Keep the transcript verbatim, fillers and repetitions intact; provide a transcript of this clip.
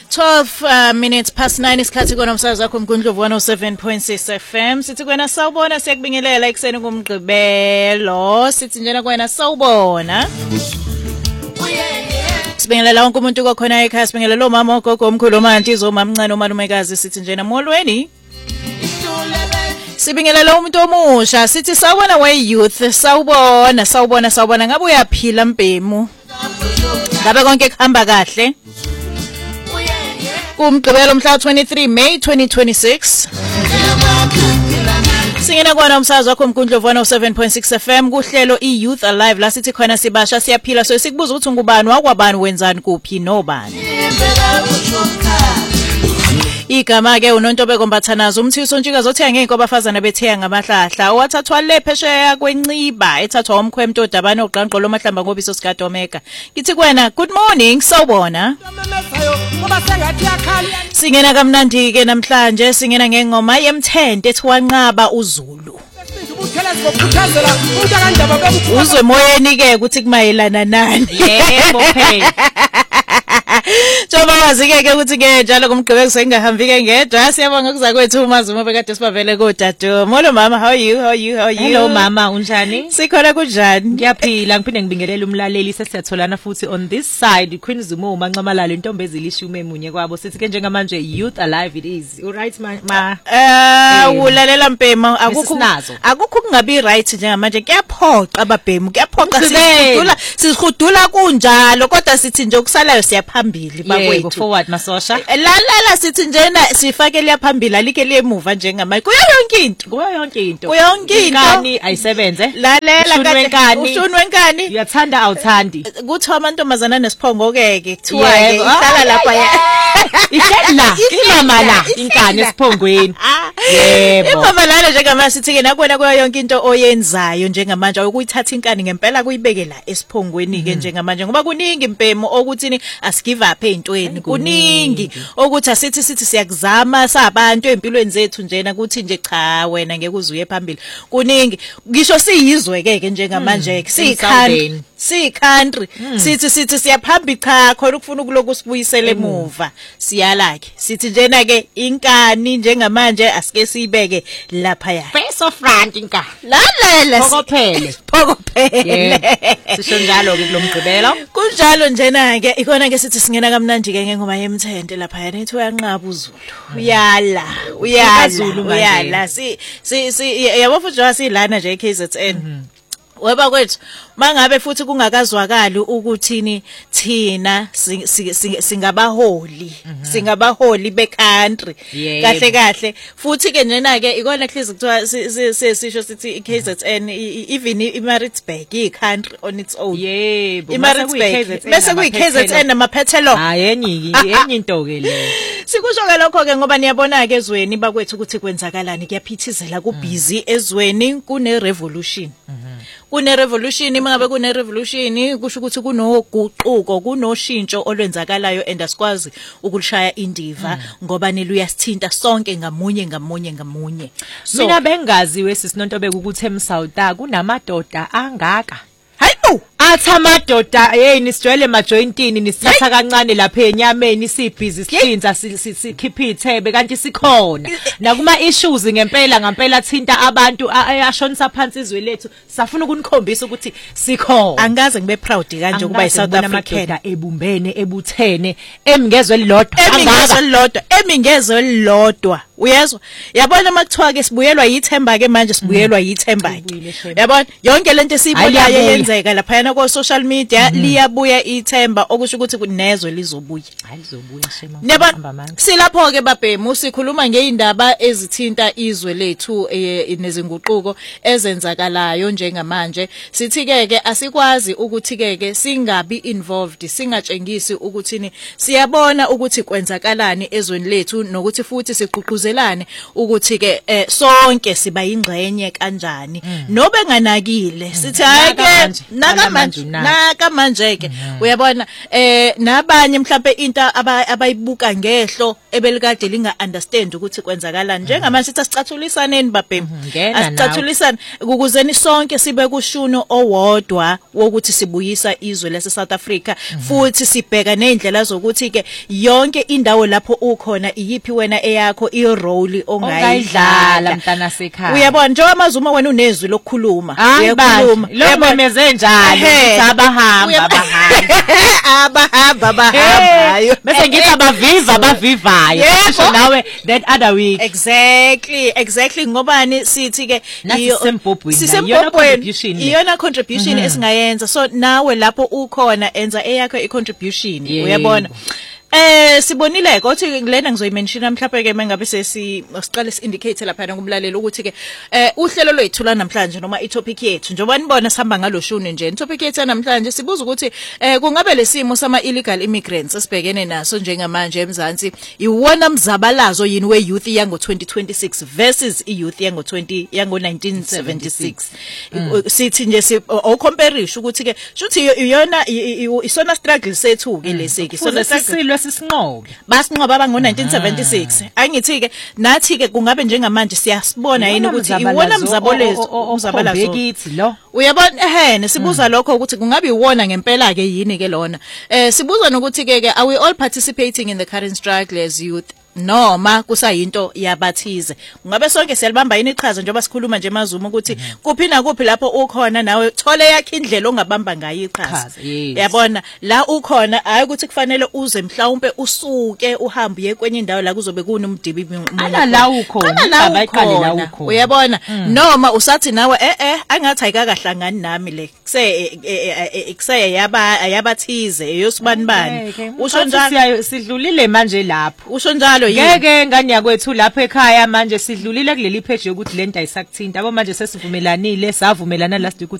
twelve uh, minutes past nine isikhathi kona umsakazo wakho Mgundlovu one oh seven point six F M. Sithi kwena sawubona siyakubingelela ekseni kumgqibelo. Sithi njena kwena sawubona. Sibingelela wonke umuntu okhona ekhaya, sibingelela umama ogogo omkhulu omanti zomamncane omalumekazi, sithi njena molweni. Sibingelela umuntu omusha, sithi sawubona we youth, sawubona sawubona sawubona ngabe uyaphila Mpemu. Ngabe konke kuhamba kahle? Kumgqibelo mhla twenty-three May twenty twenty-six. Singena kwana umsakazo wakho Mgundlovu one oh seven point six F M kuhlelo iYouth Alive la sithi khona sibasha siyaphila, so sikubuza ukuthi ngubani wakwabani wenzani kuphi nobani. Igama ke uNontobeko Mbathanazo umthiso ntshika zothenga ngeenkoba abafazana bethenga ngamahlahla owathathwa le phesheya kwenciba ethathwa umkhwemto dabane oqanqolo mahlamba ngobiso sika Omega. Ngithi kwena good morning sawubona. Singena kamnandi ke namhlanje singena ngengoma yemthente ethi wanqaba uZulu. Uzwe moyeni ke ukuthi kumayelana nani. Yebo phela. Joba wazike ke ukuthi ke njalo kumgqibelo sengahambi ke ngedwa. Siyabonga kuza kwethu uMazuma bekade sibavele kodade. Molo mama, how are you? How are you? How are you? Hello mama, unjani? Sikhona kunjani? Ngiyaphila, ngiphinde ngibingelele umlaleli sesiyatholana futhi on this side Queen Zuma uMancamalala intombi ezilishume emunye kwabo. Sithi ke njengamanje Youth Alive it is. All right ma? ma. Eh ulalela Mpema akukho akukho kungabi right njengamanje. Kuyaphoqa ababhemu, kuyaphoqa sihudula sihudula kunjalo kodwa sithi nje ukusalayo siyaphambili bakwethu. Yebo forward masosha. La la la sithi njena sifake liyaphambili alike liyemuva njengamanje. Kuyo yonke into, kuyo yonke into. Kuyo yonke into. Inkani ayisebenze. Lalela kahle. Ushunu wenkani. Uyathanda awuthandi. Kuthi amantombazana nesiphongo ke ke kuthiwa ke ihlala lapha ya. Ihlela imama la inkani esiphongweni. Yebo. Imama la njengamanje sithi ke nakwena kuyo yonke into oyenzayo njengamanje ukuyithatha inkani ngempela kuyibeke la esiphongweni ke njengamanje ngoba kuningi Mpemo okuthini asigive up eintweni kuningi ukuthi asithi sithi siyakuzama sabantu empilweni zethu njena kuthi nje cha wena ngeke uzuye phambili kuningi ngisho siyizwe ke ke njengamanje siyikhandi siyicountry sithi sithi siyaphamba cha khona ukufuna ukuloku sibuyisele emuva siyalake sithi njena ke inkani njengamanje asike siyibeke lapha ya face of front inkani lalela phokophele phokophele sisho njalo ke kulomgqibelo kunjalo njena ke ikona ke sithi singena kamnandi ke ngengoma yemthente lapha yana ethi uyanqaba uZulu uyala uyala uyala si si yabo futhi wasilana nje K Z N weba kwethu mangabe futhi kungakazwakali ukuthini thina singabaholi singabaholi becountry kahle kahle futhi ke njena ke ikona hlizi kuthiwa sisho sithi K Z N even iMaritzburg icountry on its own yebo iMaritzburg bese kuyi K Z N namaphethelo hayi enye enye into ke le sikusho ke lokho ke ngoba niyabona ke ezweni bakwethu ukuthi kwenzakalani kuyaphithizela ku busy ezweni kune revolution kune revolution mangabe kune revolution kusho ukuthi kunoguquko kunoshintsho olwenzakalayo and asikwazi ukulishaya indiva ngoba neluyasithinta sonke ngamunye ngamunye ngamunye. Mina bengaziwe sisinontobeka ukuthi eMsouth kunamadoda angaka hayibo athi amadoda hey nisijwayele majointini nisithatha kancane lapha enyameni sibhizi sihlinza sikhipha ithebe kanti sikhona nakuma issues ngempela ngempela thinta abantu ayashonisa phansi izwe lethu safuna ukunikhombisa ukuthi sikhona. Angaze ngibe proud kanje ukuba iSouth Africa ebumbene ebuthene emingezwe elilodwa emingezwe elilodwa emingezwe elilodwa uyezwa yabona makuthiwa ke sibuyelwa yithemba ke manje sibuyelwa yithemba ke yabona yonke lento esiyibonayo yenzeka lapha ko social media liyabuya ithemba okusho ukuthi kunezwe lizobuya alizobuya shema neba silapho ke babhemu sikhuluma ngeindaba ezithinta izwe lethu nezinguquko ezenzakalayo njengamanje sithi ke ke asikwazi ukuthi ke ke singabi involved singatshengisi ukuthini siyabona ukuthi kwenzakalani ezweni lethu nokuthi futhi siququzelane ukuthi ke sonke siba ingxenye kanjani nobe nganakile sithi hayi ke naka manje unaka. naka manje ke uyabona eh nabanye mhlawumbe into abayibuka ngehlo ebelikade linga understand ukuthi kwenzakalani njengamanje sithi sicathulisaneni babhemu asicathulisane ukuzeni sonke sibe kushuno owodwa wokuthi sibuyisa izwe lase South Africa futhi sibheka nezindlela zokuthi ke yonke indawo lapho ukhona iyipi wena eyakho i role ongayidlala mntana sekhaya uyabona njengoba amazuma wena unezwi lokukhuluma uyakhuluma lokubemeze njalo ukuthi abahamba abahamba abahamba abahambayo bese ngithi abaviva abavivayo sho nawe that other week exactly exactly ngobani sithi ke sisempopweni iyona contribution esingayenza so nawe lapho ukhona enza eyakho i contribution uyabona Eh sibonile ukuthi ngilena ngizoyimention mhlawumbe ke mengabe sesi siqale si-indicate lapha kumlaleli ukuthi ke eh uhlelo lwethu namhlanje noma i-topic yethu njengoba nibona sihamba ngaloshuni nje i-topic yethu namhlanje sibuza ukuthi eh kungabe lesimo sama illegal immigrants esibhekene naso njengamanje eMzansi iwona mzabalazo yini we youth yango twenty twenty-six versus i youth yango twenty yango nineteen seventy-six sithi nje si o compare ukuthi ke shuthi iyona isona struggle sethu ke lesike isona struggle sisinqobe basinqoba abango nineteen seventy-six angithi ke nathi ke kungabe njengamanje siyasibona yini ukuthi iwona mzabalezo umzabalazo bekithi lo uyabona ehene sibuza lokho ukuthi kungabe iwona ngempela ke yini ke lona eh sibuza nokuthi ke are we all participating in the current struggle as youth noma kusayinto yabathize ungabe sonke siyalibamba yini iqhaza njengoba sikhuluma nje emazuma ukuthi kuphi na kuphi lapho ukhona nawe thole yakhe indlela ongabamba ngayo iqhaza uyabona la ukhona hayi ukuthi kufanele uze mhlawumbe usuke uhambe ye kwenye indawo la kuzobe kunomdibi ala la ukhona abayiqale la ukhona uyabona noma usathi nawe eh eh angathi ayikakahlangani nami le kuse kuse yaba yabathize eyosibani bani usho njalo sidlulile manje lapho usho njalo ngeke ngani yakwethu lapha ekhaya manje sidlulile kuleli page yokuthi lento ayisakuthinta abo manje sesivumelanile savumelana last week